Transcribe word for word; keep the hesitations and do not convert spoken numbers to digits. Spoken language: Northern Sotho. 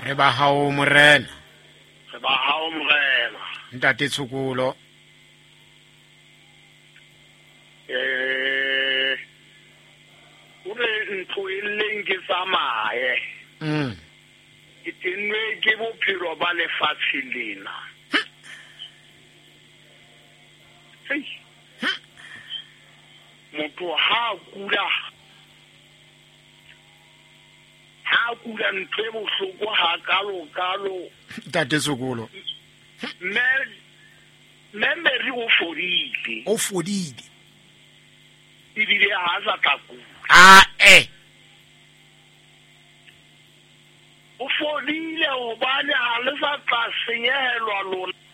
re ba hao morena re ba hao morena ntate Tshukulo eh ure ntho ile ke tsamaye mm ke tenwe ke bophelo ba lefatshe lena hey motho ha kula ha kula ntho e bohloko ha kalo kalo ntate Tshukulo me me me ri o fodile o fodile ibile ha za taku a eh o fodile o bane ha le sa tla senyehelwa lona